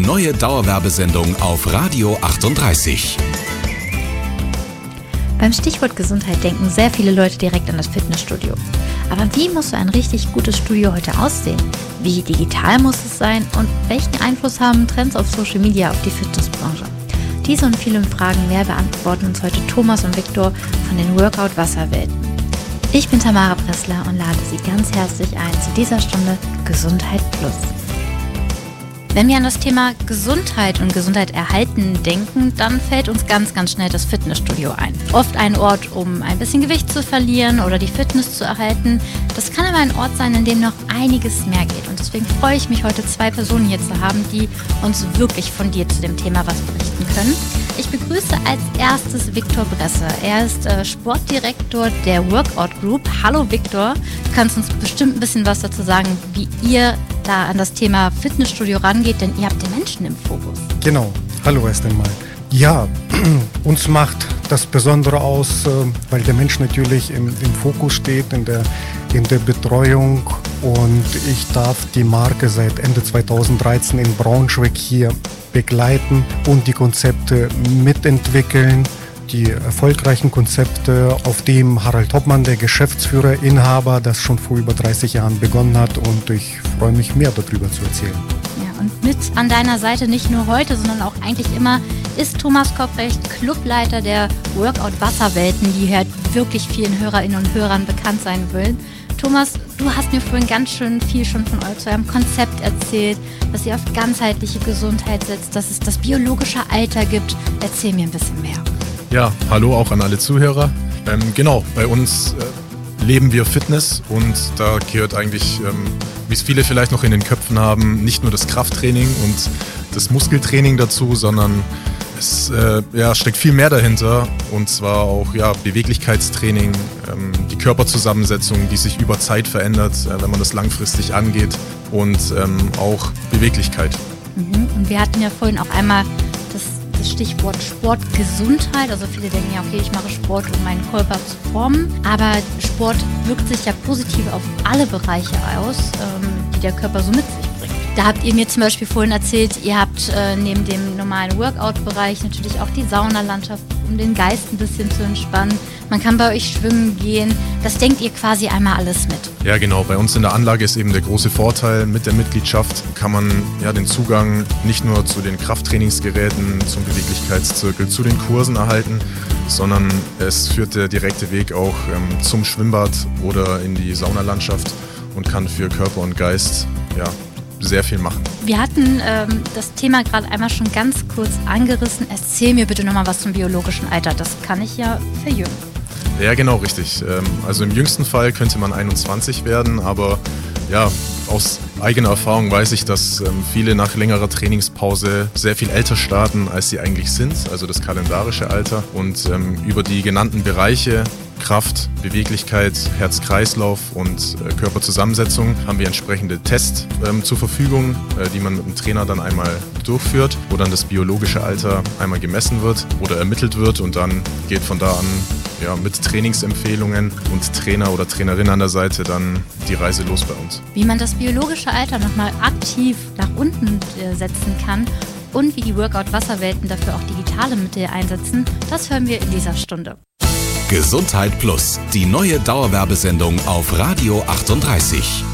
neue Dauerwerbesendung auf Radio 38. Beim Stichwort Gesundheit denken sehr viele Leute direkt an das Fitnessstudio. Aber wie muss so ein richtig gutes Studio heute aussehen? Wie digital muss es sein? Und welchen Einfluss haben Trends auf Social Media auf die Fitnessbranche? Diese und viele Fragen mehr beantworten uns heute Thomas und Viktor von den Workout Wasserwelten. Ich bin Tamara Pressler und lade Sie ganz herzlich ein zu dieser Stunde Gesundheit Plus. Wenn wir an das Thema Gesundheit und Gesundheit erhalten denken, dann fällt uns ganz, ganz schnell das Fitnessstudio ein. Oft ein Ort, um ein bisschen Gewicht zu verlieren oder die Fitness zu erhalten. Das kann aber ein Ort sein, in dem noch einiges mehr geht. Und deswegen freue ich mich heute, 2 Personen hier zu haben, die uns wirklich fundiert zu dem Thema was berichten können. Ich begrüße als erstes Viktor Bresse. Er ist Sportdirektor der Workout Group. Hallo Viktor, du kannst uns bestimmt ein bisschen was dazu sagen, wie ihr da an das Thema Fitnessstudio rangeht, denn ihr habt den Menschen im Fokus. Genau, hallo erst einmal. Ja, uns macht das Besondere aus, weil der Mensch natürlich im Fokus steht, in der Betreuung, und ich darf die Marke seit Ende 2013 in Braunschweig hier begleiten und die Konzepte mitentwickeln. Die erfolgreichen Konzepte, auf dem Harald Hoppmann, der Geschäftsführer, Inhaber, das schon vor über 30 Jahren begonnen hat, und ich freue mich, mehr darüber zu erzählen. Ja, und mit an deiner Seite, nicht nur heute, sondern auch eigentlich immer, ist Thomas Kopprecht, Clubleiter der Workout Wasserwelten, die halt wirklich vielen Hörerinnen und Hörern bekannt sein will. Thomas, du hast mir vorhin ganz schön viel schon von eurem Konzept erzählt, dass ihr auf ganzheitliche Gesundheit setzt, dass es das biologische Alter gibt. Erzähl mir ein bisschen mehr. Ja, hallo auch an alle Zuhörer. Genau, bei uns leben wir Fitness, und da gehört eigentlich, wie es viele vielleicht noch in den Köpfen haben, nicht nur das Krafttraining und das Muskeltraining dazu, sondern es steckt viel mehr dahinter, und zwar auch Beweglichkeitstraining, die Körperzusammensetzung, die sich über Zeit verändert, wenn man das langfristig angeht, und auch Beweglichkeit. Und wir hatten ja vorhin auch einmal das Stichwort Sportgesundheit. Also viele denken ja, okay, ich mache Sport, um meinen Körper zu formen. Aber Sport wirkt sich ja positiv auf alle Bereiche aus, die der Körper so mit sich bringt. Da habt ihr mir zum Beispiel vorhin erzählt, ihr habt neben dem normalen Workout-Bereich natürlich auch die Saunalandschaft, um den Geist ein bisschen zu entspannen. Man kann bei euch schwimmen gehen. Das denkt ihr quasi einmal alles mit. Ja, genau. Bei uns in der Anlage ist eben der große Vorteil, mit der Mitgliedschaft kann man den Zugang nicht nur zu den Krafttrainingsgeräten, zum Beweglichkeitszirkel, zu den Kursen erhalten, sondern es führt der direkte Weg auch zum Schwimmbad oder in die Saunalandschaft und kann für Körper und Geist sehr viel machen. Wir hatten das Thema gerade einmal schon ganz kurz angerissen. Erzähl mir bitte nochmal was zum biologischen Alter. Das kann ich ja verjüngen. Ja, genau, richtig. Also im jüngsten Fall könnte man 21 werden, aber aus eigener Erfahrung weiß ich, dass viele nach längerer Trainingspause sehr viel älter starten, als sie eigentlich sind, also das kalendarische Alter. Und über die genannten Bereiche Kraft, Beweglichkeit, Herz-Kreislauf und Körperzusammensetzung haben wir entsprechende Tests zur Verfügung, die man mit dem Trainer dann einmal durchführt, wo dann das biologische Alter einmal gemessen wird oder ermittelt wird, und dann geht von da an mit Trainingsempfehlungen und Trainer oder Trainerin an der Seite dann die Reise los bei uns. Wie man das biologische Alter nochmal aktiv nach unten setzen kann und wie die Workout Wasserwelten dafür auch digitale Mittel einsetzen, das hören wir in dieser Stunde. Gesundheit Plus, die neue Dauerwerbesendung auf Radio 38.